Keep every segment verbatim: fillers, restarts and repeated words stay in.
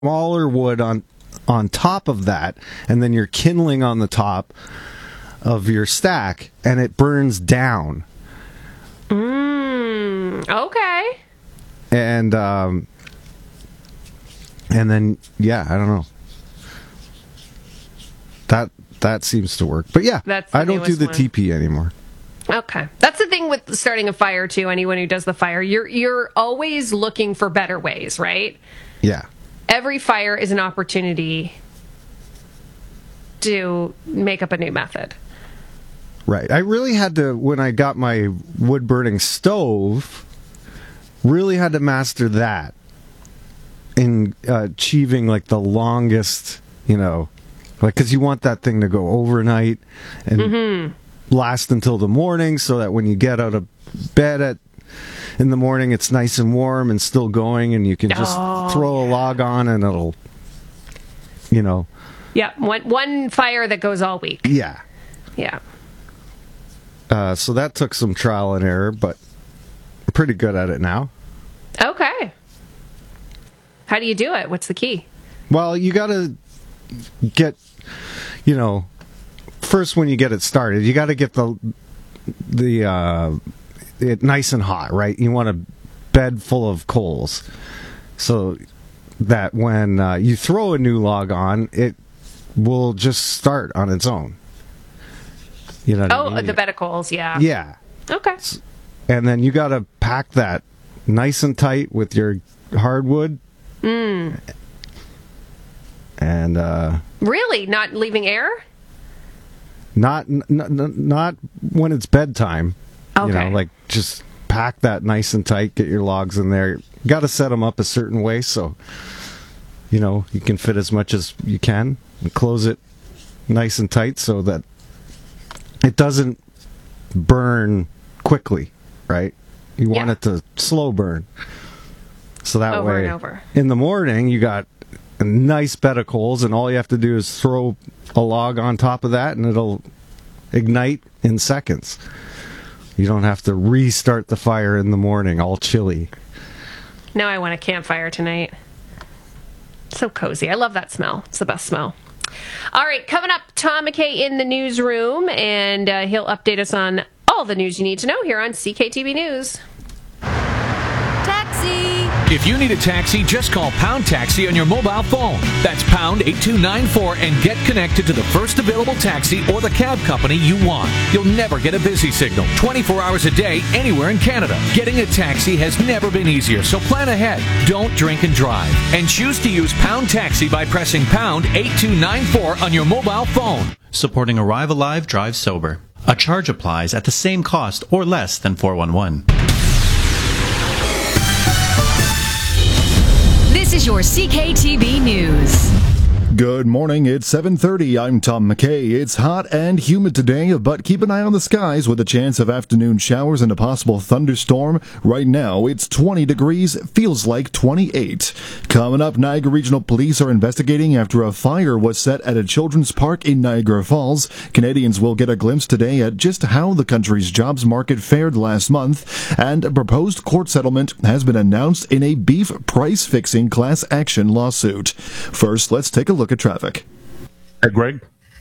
smaller wood on on top of that, and then you're kindling on the top of your stack, and it burns down. Mm, okay. And um, and then yeah, I don't know. That that seems to work, but yeah, That's the I don't do the one. T P anymore. Okay. That's the thing with starting a fire, too. Anyone who does the fire, you're you're always looking for better ways, right? Yeah. Every fire is an opportunity to make up a new method. Right. I really had to, when I got my wood-burning stove, really had to master that in uh, achieving, like, the longest, you know, like, because you want that thing to go overnight and mm-hmm. last until the morning, so that when you get out of bed at in the morning, it's nice and warm and still going, and you can just oh, throw a log on and it'll, you know. Yeah, one one fire that goes all week. Yeah. Yeah. Uh, so that took some trial and error, but I'm pretty good at it now. Okay. How do you do it? What's the key? Well, you got to get, you know, first when you get it started, you got to get the the uh, it nice and hot, right? You want a bed full of coals, so that when uh, you throw a new log on, it will just start on its own. You know what oh, I mean? the bed of coals, yeah. Yeah. Okay. And then you got to pack that nice and tight with your hardwood. Mm. And uh, really, not leaving air? Not, n- n- not when it's bedtime. Okay. You know, like just pack that nice and tight. Get your logs in there. Got to set them up a certain way so you know you can fit as much as you can, and close it nice and tight so that it doesn't burn quickly. Right? You want yeah. it to slow burn. So that over way, and over. In the morning, you got a nice bed of coals, and all you have to do is throw a log on top of that, and it'll ignite in seconds. You don't have to restart the fire in the morning, all chilly. Now I want a campfire tonight. So cozy. I love that smell. It's the best smell. All right, coming up, Tom McKay in the newsroom, and uh, he'll update us on all the news you need to know here on C K T V News. Taxi! If you need a taxi, just call Pound Taxi on your mobile phone. That's pound eight two nine four and get connected to the first available taxi or the cab company you want. You'll never get a busy signal. twenty-four hours a day, anywhere in Canada. Getting a taxi has never been easier, so plan ahead. Don't drink and drive. And choose to use Pound Taxi by pressing pound eight two nine four on your mobile phone. Supporting Arrive Alive, Drive Sober. A charge applies at the same cost or less than four one one. This is your C K T V News. Good morning, it's seven thirty. I'm Tom McKay. It's hot and humid today, but keep an eye on the skies with a chance of afternoon showers and a possible thunderstorm. Right now, it's twenty degrees, feels like twenty-eight. Coming up, Niagara Regional Police are investigating after a fire was set at a children's park in Niagara Falls. Canadians will get a glimpse today at just how the country's jobs market fared last month, and a proposed court settlement has been announced in a beef price-fixing class action lawsuit. First, let's take a look at traffic. Hey, Greg.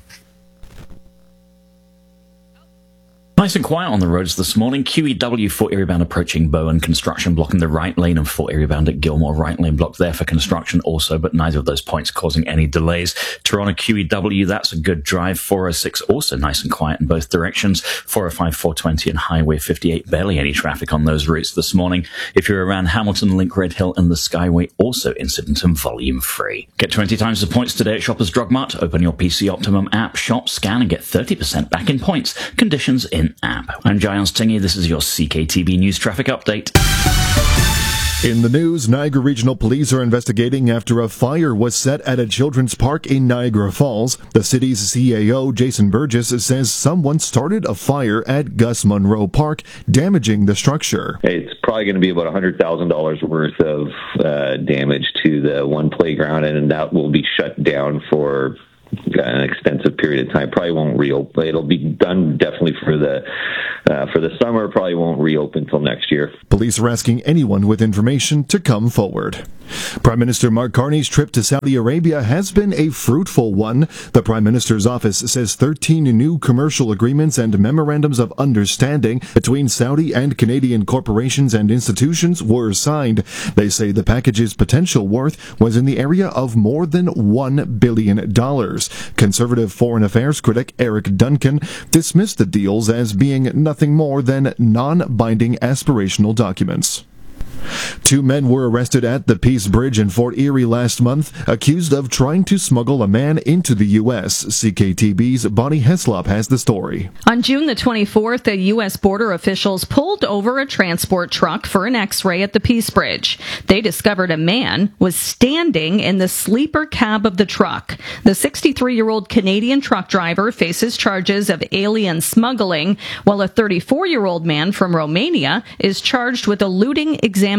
Nice and quiet on the roads this morning. Q E W Fort Erie bound approaching Bowen. Construction blocking the right lane, and Fort Erie bound at Gilmore. Right lane blocked there for construction also, but neither of those points causing any delays. Toronto Q E W, that's a good drive. four oh six also nice and quiet in both directions. four oh five, four twenty and Highway fifty-eight, barely any traffic on those routes this morning. If you're around Hamilton, Link, Red Hill and the Skyway, also incident and volume free. Get twenty times the points today at Shoppers Drug Mart. Open your P C Optimum app, shop, scan and get thirty percent back in points. Conditions in app. I'm Giles Tingy. This is your C K T V News Traffic Update. In the news, Niagara Regional Police are investigating after a fire was set at a children's park in Niagara Falls. The city's C A O, Jason Burgess, says someone started a fire at Gus Munro Park, damaging the structure. It's probably going to be about one hundred thousand dollars worth of uh, damage to the one playground, and that will be shut down for an extensive period of time. Probably won't reopen. It'll be done definitely for the uh, for the summer. Probably won't reopen until next year. Police are asking anyone with information to come forward. Prime Minister Mark Carney's trip to Saudi Arabia has been a fruitful one. The Prime Minister's office says thirteen new commercial agreements and memorandums of understanding between Saudi and Canadian corporations and institutions were signed. They say the package's potential worth was in the area of more than one billion dollars. Conservative foreign affairs critic Eric Duncan dismissed the deals as being nothing more than non-binding aspirational documents. Two men were arrested at the Peace Bridge in Fort Erie last month, accused of trying to smuggle a man into the U S. C K T B's Bonnie Heslop has the story. On June the twenty-fourth, the U S border officials pulled over a transport truck for an X-ray at the Peace Bridge. They discovered a man was standing in the sleeper cab of the truck. The sixty-three-year-old Canadian truck driver faces charges of alien smuggling, while a thirty-four-year-old man from Romania is charged with eluding examination.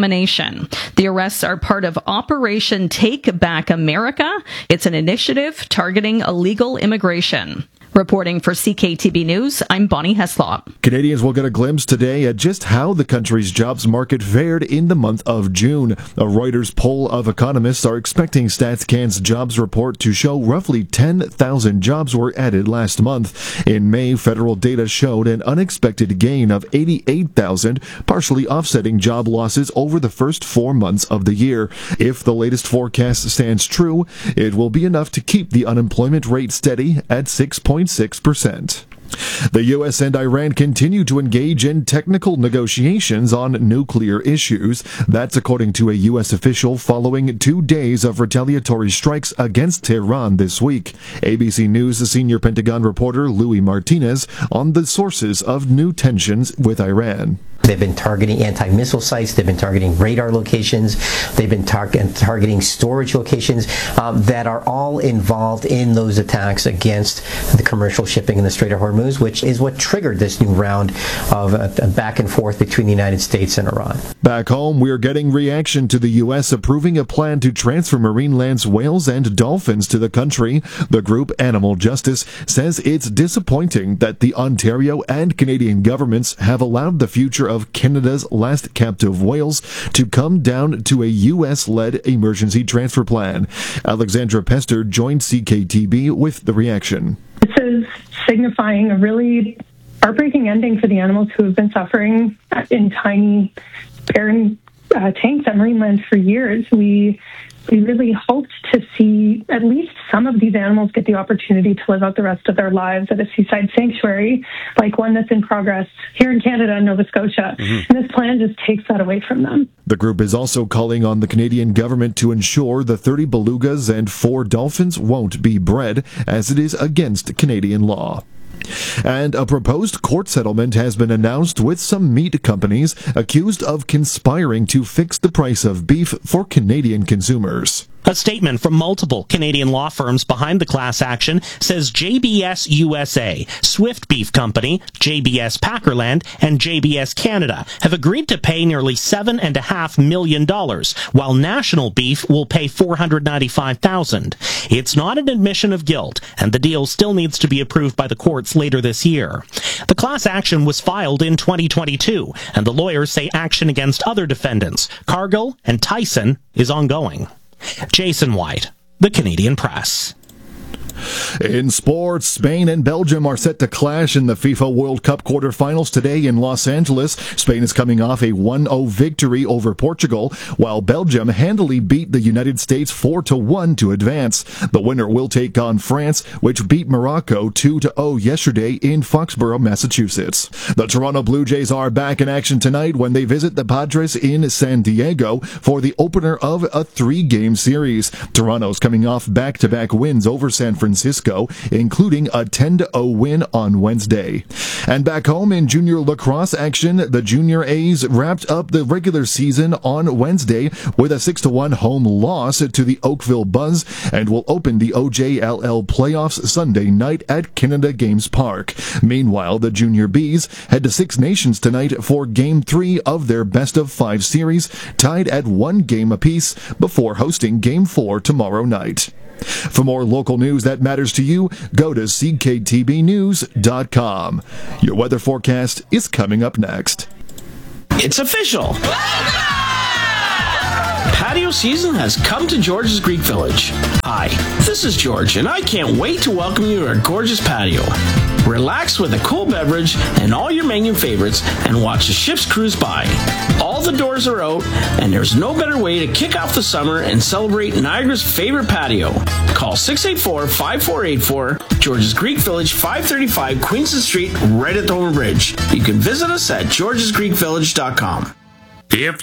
The arrests are part of Operation Take Back America. It's an initiative targeting illegal immigration. Reporting for C K T B News, I'm Bonnie Heslop. Canadians will get a glimpse today at just how the country's jobs market fared in the month of June. A Reuters poll of economists are expecting StatsCan's jobs report to show roughly ten thousand jobs were added last month. In May, federal data showed an unexpected gain of eighty-eight thousand, partially offsetting job losses over the first four months of the year. If the latest forecast stands true, it will be enough to keep the unemployment rate steady at six point six percent. The U S and Iran continue to engage in technical negotiations on nuclear issues. That's according to a U S official following two days of retaliatory strikes against Tehran this week. A B C News senior Pentagon reporter Louis Martinez on the sources of new tensions with Iran. They've been targeting anti-missile sites. They've been targeting radar locations. They've been tar- targeting storage locations um, that are all involved in those attacks against the commercial shipping in the Strait of Hormuz, which is what triggered this new round of uh, back and forth between the United States and Iran. Back home, we're getting reaction to the U S approving a plan to transfer Marineland's whales and dolphins to the country. The group Animal Justice says it's disappointing that the Ontario and Canadian governments have allowed the future of Canada's last captive whales to come down to a U S-led emergency transfer plan. Alexandra Pester joined C K T B with the reaction. This is signifying a really heartbreaking ending for the animals who have been suffering in tiny, barren uh, tanks at Marineland for years. We we really hoped to see at least some of these animals get the opportunity to live out the rest of their lives at a seaside sanctuary, like one that's in progress here in Canada and Nova Scotia. Mm-hmm. And this plan just takes that away from them. The group is also calling on the Canadian government to ensure the thirty belugas and four dolphins won't be bred, as it is against Canadian law. And a proposed court settlement has been announced with some meat companies accused of conspiring to fix the price of beef for Canadian consumers. A statement from multiple Canadian law firms behind the class action says J B S U S A, Swift Beef Company, J B S Packerland, and J B S Canada have agreed to pay nearly seven point five million dollars, while National Beef will pay four hundred ninety-five thousand dollars. It's not an admission of guilt, and the deal still needs to be approved by the courts later this year. The class action was filed in twenty twenty-two, and the lawyers say action against other defendants, Cargill and Tyson, is ongoing. Jason White, The Canadian Press. In sports, Spain and Belgium are set to clash in the FIFA World Cup quarterfinals today in Los Angeles. Spain is coming off a one oh victory over Portugal, while Belgium handily beat the United States four to one to advance. The winner will take on France, which beat Morocco two to oh yesterday in Foxborough, Massachusetts. The Toronto Blue Jays are back in action tonight when they visit the Padres in San Diego for the opener of a three-game series. Toronto's coming off back-to-back wins over San Francisco. Francisco, including a ten to oh win on Wednesday. And back home in junior lacrosse action, the Junior A's wrapped up the regular season on Wednesday with a six to one home loss to the Oakville Buzz and will open the O J L L playoffs Sunday night at Canada Games Park. Meanwhile, the Junior Bees head to Six Nations tonight for Game three of their best of five series, tied at one game apiece before hosting Game four tomorrow night. For more local news that matters to you, go to c k t b news dot com. Your weather forecast is coming up next. It's official! Patio season has come to George's Greek Village. Hi, this is George, and I can't wait to welcome you to our gorgeous patio. Relax with a cool beverage and all your menu favorites and watch the ships cruise by. All the doors are out, and there's no better way to kick off the summer and celebrate Niagara's favorite patio. Call six eight four, five four eight four, George's Greek Village, five thirty-five Queenston Street, right at the Homer Bridge. You can visit us at georges greek village dot com. If